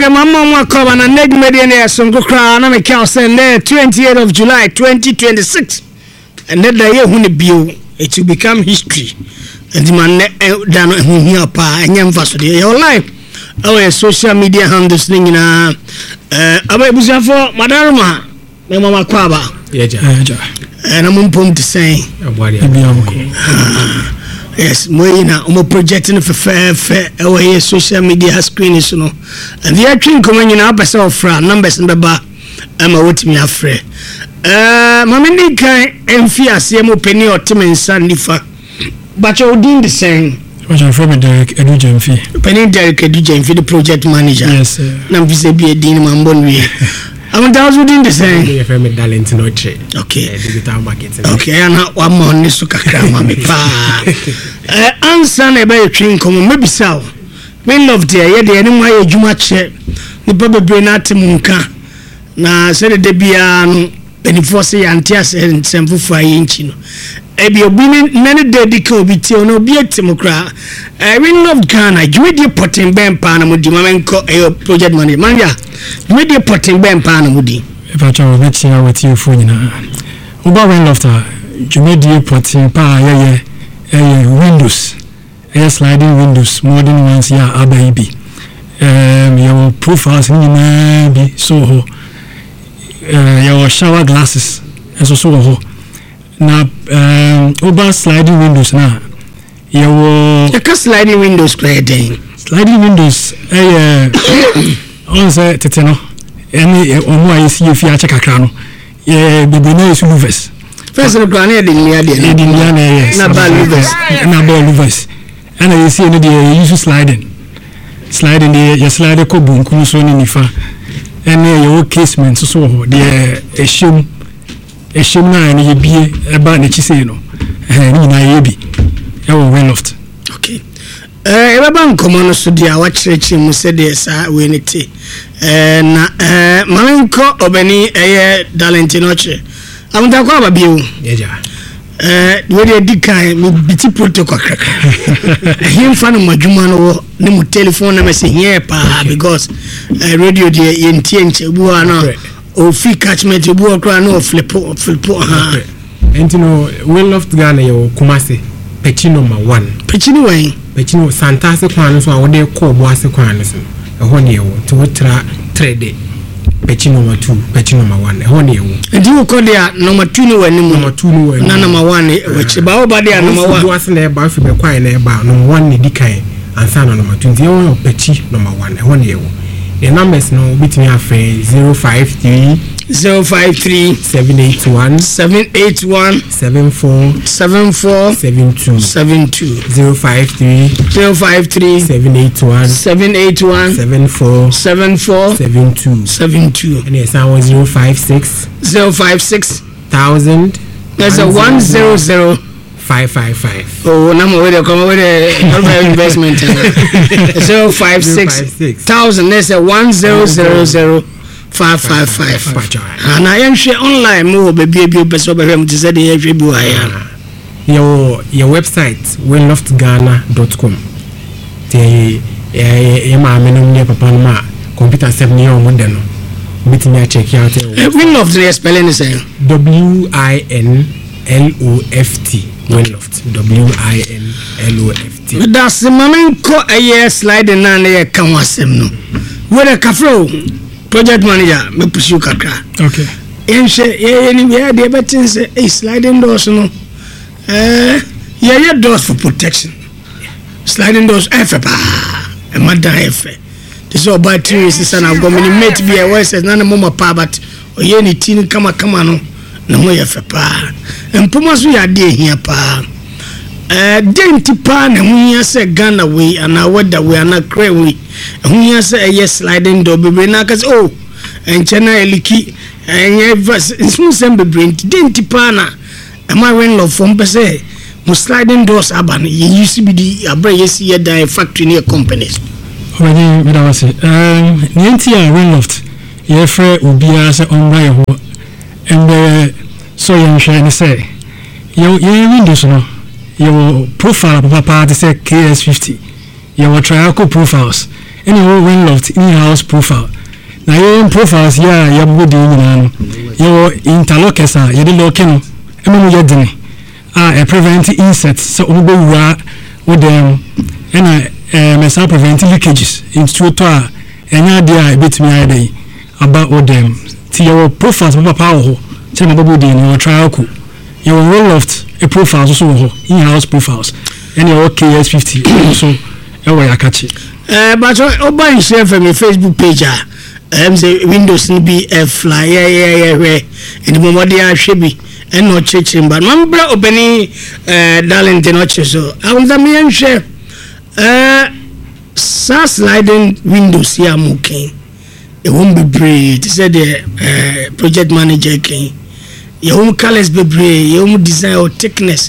the mama cover na neg media na songo kra na me count say 28th of July 2026 and that day hu ne bio it will become history and man dan hu hia pa enyam faso de your life our social media handles thing na aba ebusia for madaruma me mama kwaba yeja na mumpom to say yes moina projecting for our social media screen is no and the actually coming in up as of numbers and baba am what me afre mamini kan emfiase mo peni otemen sandifa but you did the same what you from Derek Edujemfi peni Derek Edujemfi the project manager yes na mfise bi edin mambonwe I'm doing the same. You have a talent no trade. Okay. Digital marketing. Okay, and one more nisu kakra mami pa. Answer na be twin komo maybe saw. Me love there ye de enu aye djuma che. Ni baba be na temunka. Na se de bia no benifose ya ntia se nsemfufu aye nchi no. Ebi obi nene dedika obi tie no obi atemukra. We love Ghana. You dey potting ben pa na mudi mamenko project manager. Manja. You dey potting ben pa na mudi. If I try to see what you phone na. Oba when lofter. You dey potting pa Windows. Sliding windows modern ones ya ababy. Your profiles ni be so your shower glasses so na over sliding windows na your sliding windows sliding windows on say teteno any omo ayi si efi ache kakra no bebe na isu louvers first no plan e dey na ball louvers and you see no dey use sliding dey you slide ko bunku so ni nifa and your casement so dey eshim na ni yebie eba na chise no ni na yebi e wo well loft okay eba ban komo no so dia wa chirechi mu se de sa we ni ti na manko obeni talent no che amunta kwa babie yeja we dey dikai mi biti protocol kraka him fan madwuma no ni mu telephone na message here pa because radio dey yentie nche buwa no o free catchment ebu okra no flip ha entino well loft Ghana yo Kumasi pechi number 1 pechi no Santa se kwan so a wo ko bo ase kwan so ho ne yo to tra trade pechi number 2 pechi number 1 ho ne yo ndi wo ko dia number 2 no wani mu number 2 no wani na number 1 wachi ba wo ba dia number 1 bo ase na ba fi be kwan na ba number 1 ne dikan ansa na number 2 ndi wo pechi number 1 ho ne yo the numbers no between 053 781 74 72 053 781 74 72 and yes 056 1000 there's a 100 555 oh number where come where investment 056,000 there's a 1000 555 and I am share online more baby person be him to say the every your website winloftghana.com te ma menum ne papa ma computer 7 year old no bit me check out Winloft the spelling is WINLOFT Winloft WINLOFT that's the moment ko slide na na kan wasem no where kafro project manager me pursue kakra okay ni we dey betin say sliding doors no doors for protection sliding doors efa e madam efa this is about 3 years and I've got many mate be a voice na mama pa but oye ni tin kama no na mo efa pa empoma so ya dey hia pa denti pa na hunya se Ghana we ana wada we ana cray we hunya se sliding door be na ka oh enchena eliki enye sem be brent denti pa na am I when love from pese mo sliding doors aban ye used to be the abra yesi ye die factory near companies Oye me da wase nienti a Winloft ye frɛ obia se onra ho embe so ye nhwe ne se ye windows no your profile papa they say KS50 your triangle profiles any Winloft in-house profile. Now your profiles ya body nyina your interlockers are you locking emu yedini prevent insects so obo wura with them and mesa prevent leakages into to enya dia betimi ayde about all them ti your profiles papa ho che na body ni your trial ku your Winloft a profiles so ho in-house profiles and your KS50 so ewa ya catch but oba share from Facebook page say Windows ni be fly and mo dey ahwebi and no checking but man bra obeni darling de no so I want to share sliding Windows here mukin it won't be brave to say the project manager king your own colors be brave your own design or thickness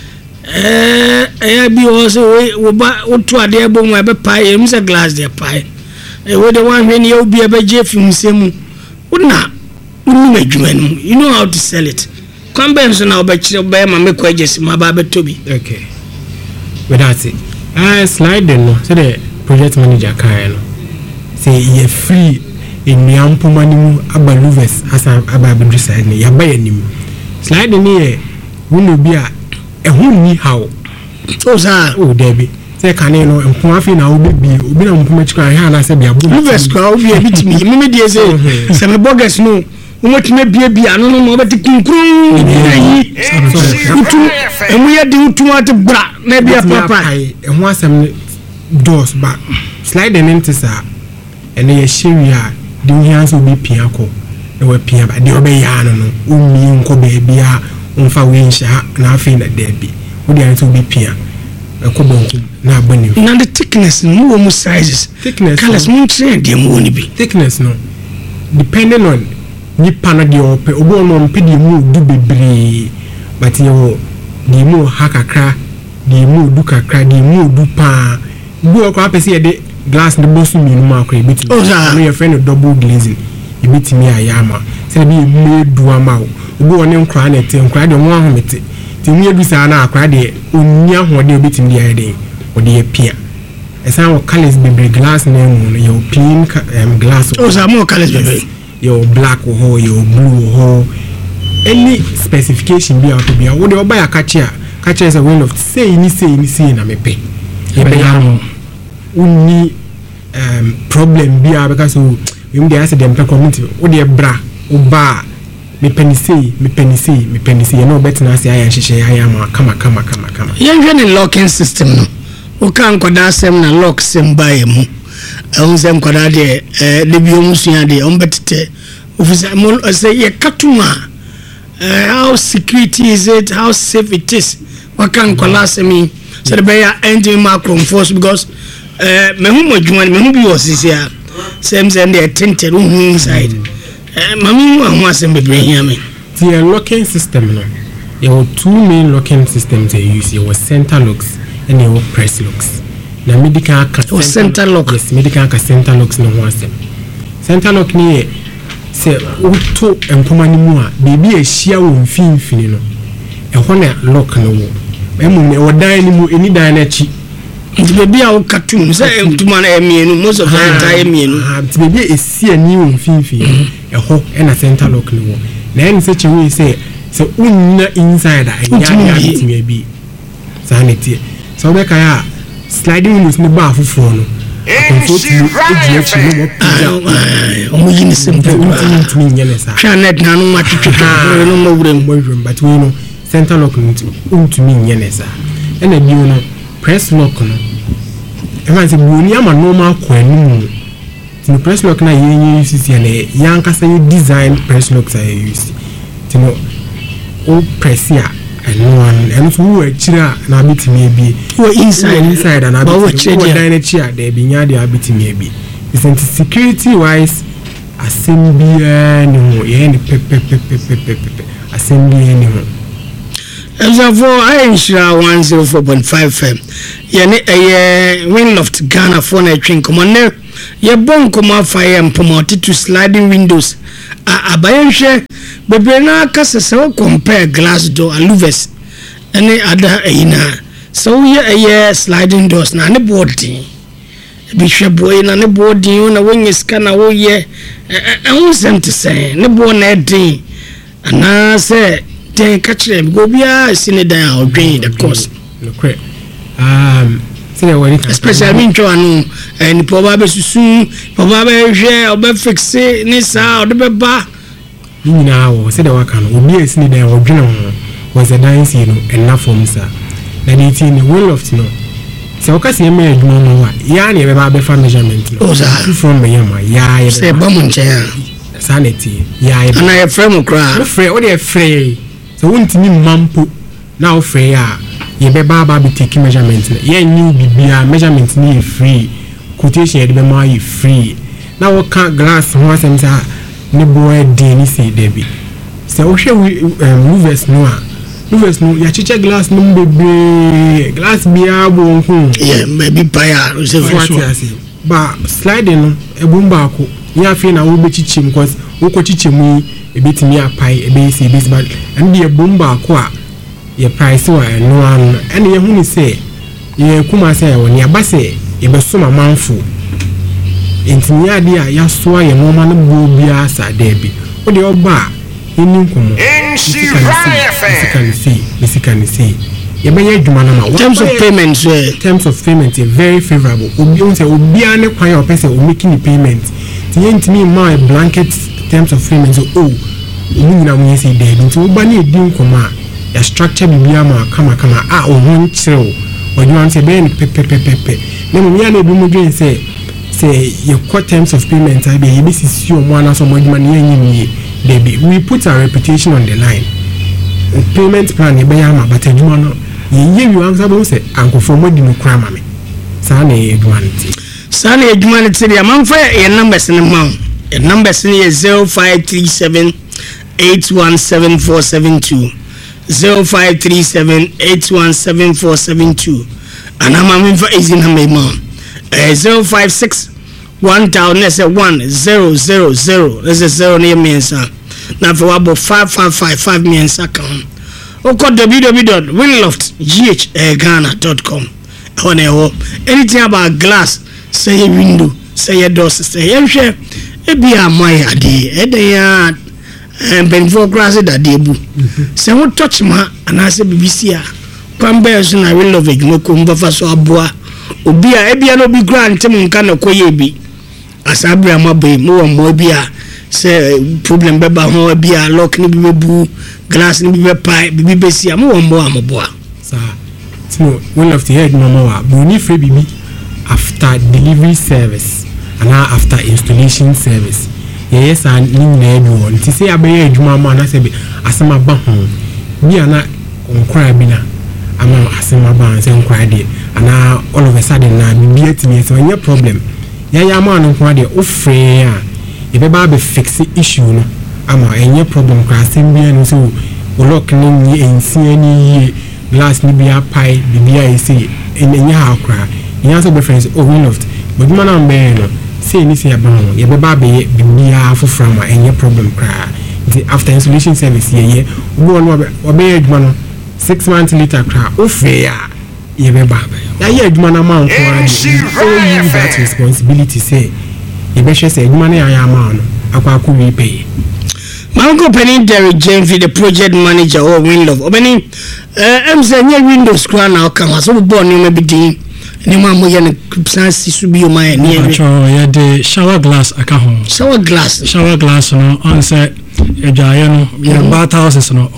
be also we to ade ebo mo be pie em say glass there pie we the one when you be a jeff himself una you know how to sell it come be so now be ma make kwajes ma ba betobi okay but that's it slide no so the project manager kan no say you free in yampo manimu abaluvers asa ababindri side ne ya ba yanim slide ne wonu bi a ehun ni how so sa debi say kane no empon afi na obi na mpoma chikwa ha na se bia bu luvers kwa obi ebitimi me dey say se me bogus no umotime bia no no obeti kunkuru yi utu emu ye di utu ate bra na bia papa ehun asem doors ba slide into sa ene ye shewia di uhianso obi pia ko na wa pia ba di obe ya no ummi nko be bia umfa winsha na afi na debi odi anso obi pia ekobonku na abani na the thickness no mo sizes thickness colors mo trend dem woni bi thickness no depending on ni pana de ope obo no mpedi mu du bebre but yo di mu hakakra di mu du kakra di mu du pa bu okwa pese ye de glass ne bosu mi no akwa ebiti no your friend double glazing ebiti mi ayama se bi me du ama obo ne nkra na te nkra de mo ahomete ti mu edu sa na akra de onni ahode ebiti mi ayede odi e pia esa wo colors bebre glass na mu yo clean glass mo colors bebre your black or your blue or any specification be out to be what you buy a catcher is a way of say na me pay uni problem be because you dey ask them community what dey bra oba me penny say you know better na say I share I am kama yen locking system no o kan koda sem na lock sem buy mu sem koda de biom suya de ombetete officer mo say ye katuma how security is it, how safe it is, what can kola semi so the bear engine macro force because me hu mo dwuma me hu bi osisia same send the tinted inside mami hu asem bebre here me the locking system no there were two main locking systems they use. There was center locks and there were press locks. Na medical center lock. Yes, medical center locks no one sem. Center lock ni se auto empoma ni mu a baby e hia wo mfimfini no. E ho na lock no wo. Emu ne odan ni mu eni dan na chi. Nti baby a wo katum se empoma na emienu most of the time emienu. Nti baby e si ani wo mfimfini. E ho e na center lock no wo. Na en se chiwe se so unna inside ya be sanity so we kaya sliding windows no ba fufu no comfort you omo yini simple ntimi nyele sa chanet na no matwetwe no mawurem but we no center lock ntimi nyele sa ena bi no press lock no e man se boni ama normal kwanu no press lock na yenye use si na yankasa you design press locks are use tino o press ya and so we chira na bitimi bi we inside and abi dine chia there be nya there bitimi bi isn't security wise assembly no ye ni pepe assembly ni ho Ezavo Aisha 104.5 FM ye Winloft Ghana phone e twin komone ye bon koma fire mpomoti to sliding windows abayenhwe bebe na kase se compare glass door and louvers any other ina so ye sliding doors na ne boarding bi hwe boy na ne bo din na wonye sika na wo ye ehun sente sen ne bo na edin ana se den ka kire go bia sine dan a odwen the course especially me ntwa no ni poba be susu poba be hwe obe fixe ni sa odo be ba nyina wo se de waka no obi esini dan odwen ho was a dance no enough for msa na ni ti ni will of no se okasi eme adwuma no wa ya na be ba be fa measurement no from me yama ya ye se ba mu nche ya sanity ya ye na ye frame kra frame o de frame so wontimi mampo na o frame a ye be ba be take measurement ye new bibia measurement ni free quotation ye be ma ye free na wo ka glass ho asem sa ne boy de ni say debi se o hwe movers no ya chiche glass no bebe glass bia bo hu yeah maybe paya o se ba slide no ebumba ko ya fe na wo be chichim because wo ko chichim ebetimi apai ebesi but and the ebumba ko a ye price wa no an and ye hu ni say ye kuma say woni abase ye be so mamanfo entimi ade a ya so a ye no ma no bo bia sa debi o de oba eni nkomo basically say ye be adwuma na ma terms of payment is very favorable obi on say obi an kwan o pese o making the payment ti ye ntimi ma blanket terms of payment so obi nyina mo say debi nti oba na edi nkomo a ya structure bibia ma kama a o ho nkyereo when you want say be pepe na mo ya na ebi mo dwen say your core terms of payment I be ye sisi o mo ana so mo adwuma na yanyim baby we put our reputation on the line payment plan ye be ama but adwuma no ye wi am sabo say ankofo modi no kra ma me sa na adwuma nti dia manfa ye numbers ne ma ye numbers ne 0537 817472 0537817472 ana ma me fa easy number ma 056 1000 let's say 1000 let's say 0 near means now for about 5555 means account or call www.winloftghghana.com on anything about glass say window say your doors say share e be a my ade e dey and before grass that debu say what touch ma and I say BBC a kwambe so na will love ejumoko mbafa so aboa obi a ebia no bi grant tem nka na koye bi asabra mabe mo bia say problem beba ho bia lock ni bi bebu glass ni bi pai bi besia mo amoboa sa so one of the head mama wa boni free bibi after delivery service and after installation service yes and ni na edu on ti say abaye adwuma ma na say bi asema ba ho bi ana onkra bi na ama asema ba say onkra de ana all of a sudden na bi atimi so any problem ya ma no kwa de ofre a e be ba be fix issue no ama any problem kwa asembia no so lock ni ensia ni glass ni bia pai bibia isi enya ha kwa nya so be friends o we loved but man am be no say ni say aba no ye be ba be bibia fofra ma any problem kwa after installation service ye wo no obe adwuma no 6 months later kwa ofre a ye be ba ya adwuma na man kwa de that responsibility say ye be say adwuma na ya ma no akwa ku we pay Mango Penny Derek James, the project manager or Winlove. Obeni, I'm saying Windows crown now come so born you maybe the anyone more than substance to be my near. The shower glass shower glass no on set a giant bathhouses no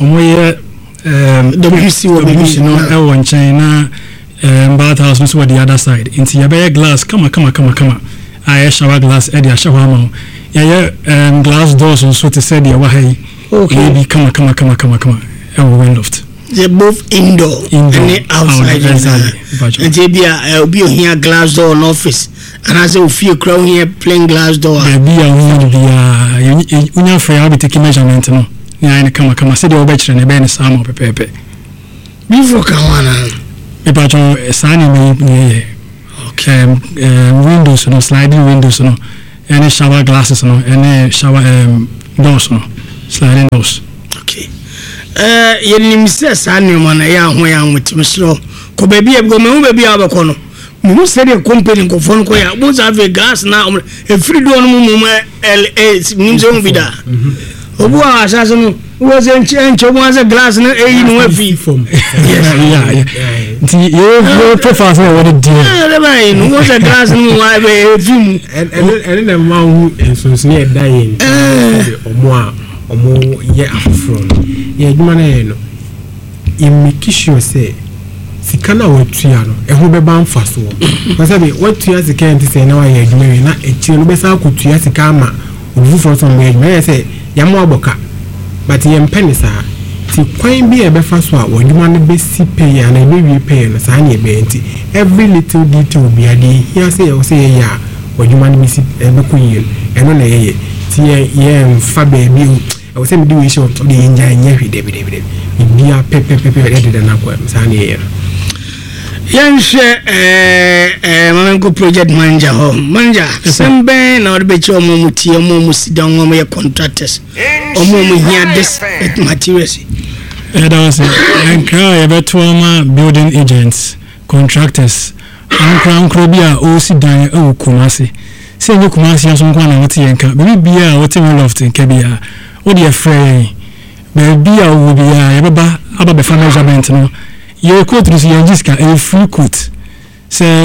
WC no one China bathhouse no the other side into your glass come I shower glass at the shower glass doors also to say the way maybe come and Winloft. They're both indoor and outside. And I'll be here glass door in office and as I feel crown here playing glass door. Be free I'll be taking measurement no. Yeah, come say the obetcher and ben some of pepe. Before Kawana a sign me okay windows no sliding windows no. Any shower glasses no any shower doors no sliding doors okay yenim se sa nneoma na ya ho ya nwetim so ko baby e go me ho baby abako no who said a company go phone ko ya mo have a gas na e free do no mo nim se on bida obu a asase no was enche mo as a glass na e no afi yeah you prefer say what it do no was a glass no wa be film and the man who so near dying omo ye afro ye adwuma na ye no e make sure say sikana wetua no e ho beba mfa so because be wetua sika enti say na wa ye adwuma na e chi no be sa kotua sika ama ofufor so me adwuma say ya mo aboka but ye mpene sa ti kwan bi e be fa so a wadwuma no be si pay ya na be wi pay no sa na e be enti every little detail bi ade here say o say ya wadwuma no be si e be ko yi eno na ye ti ye mfa be bi o say me di we show to the enjoy nya hwe de bia pepe de na kwa sa na ye Yanshe Mamenko project manager ho manager sembe na odbe chi omo muti omo musida omo ye contractors omo mu here this materials that was enka ye beto ma building agents contractors ankra bia o si dan o Kumasi se nye Kumasi aso nkwa na wote yenka be bia wote loft nke bia o de frɛ be bia o bia ye beba aba be measurement no ye quote is Jessica a free quote say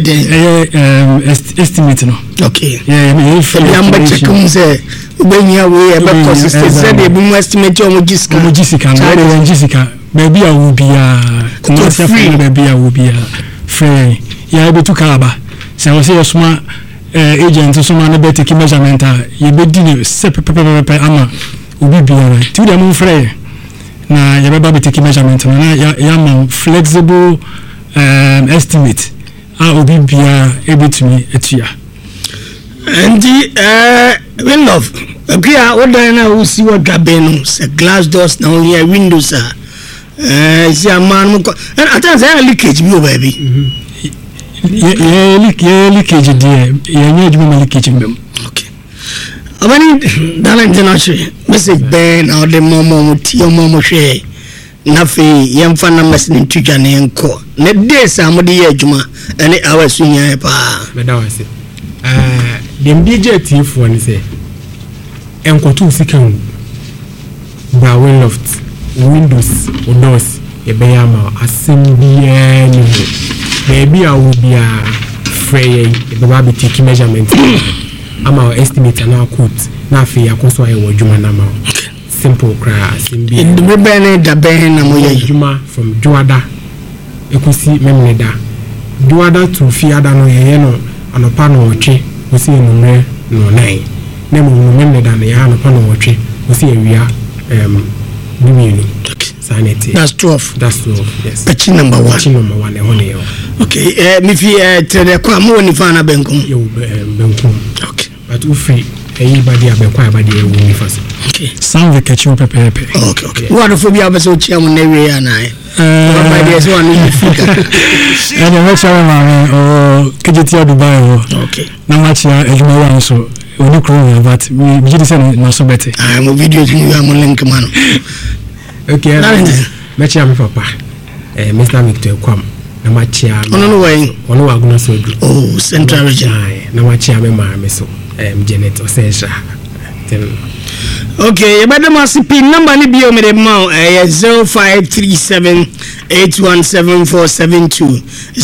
estimate no okay yeah number check say ubenya we e be consistent say dey be estimate o Jessica no Jessica maybe I will be Kumasi maybe I will be free yeah be to Kaba say we say small agent so man be take measurement ye be di ama obi bia ti dem free na ya baba be take measurement na ya man flexible estimate obi bia ebetumi etua and we love apia odan na wo si wo gabe no se glass doors na only windows si amanu atan say leakage bi o baby leakage dia ya nya djuma leakage mbem okay abani dala international message be na de momo ti momo hwe na fe yemfa na message ntudwa ne enko ne days amode ye adwuma ene awasu nya pa me da wase dem DJ tifo ni se enkotu sikan ba loft windows doors e be ama assembly ni baby a wo bia frey e be ba be take measurement ama estimate na quote na fe yakoso ayi wodwuma na ma simple cra simbi the bene da ben na mo ye dwuma from Juada ekosi memneda Juada to Fiada no ye no anopa no otwe osi enumre no nine na mo memneda na ya anopa no otwe osi ewia bimini sanity that's 12 yes patch number 1 e hone yo okay mi fi tede kwa mo ni fa na benkum yo benkum okay but ufi anybody abekwa abadi e wo ni fa so okay some vacation pepe okay what of phobia be so chia mo na we ya na baba dey so anu ni fika and the lecture man o kejeti Dubai ho okay na machia ejuma wan so oni kro but we just say na so bete mo videos ni ya mo link man okay machia me papa Mr. Victor Kwam na machia ono way ono waguna so du oh central region na machia me ma me so Janet Osensha okay yebada masipi number ni bio me de ma 0537817472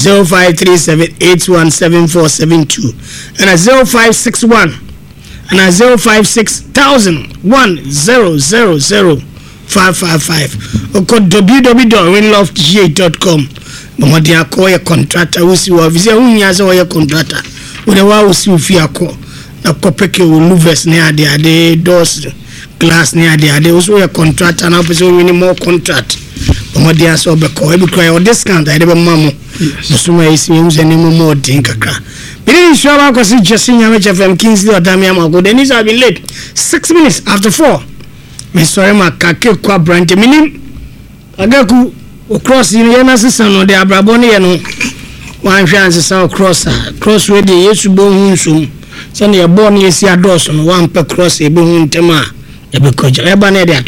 0537817472 and 0561 and 0560000555 oko www.winloftga.com bomodi akoye contractor usi wa visa unya za wa contractor ule wa usi ufi ako na kopeke uluvers ne ade doors glass ne ade also ya contractor na person win more contract bomodi aso be ko e bi cry o discount ade be mamo musuma isi unze ne mo din kakra biri shaba ko si jesinya me FM Kingsley Odami amago denis have been late 6 minutes after 4 me sorry ma kake kwa branch minim agaku o cross ni yana sisa no de abrabo ne ye no wan hwan sisa o cross road yesu bo hunsum sane ye bo ne yesi adoso no wan pe cross e be hun tema e be koja e ba ne de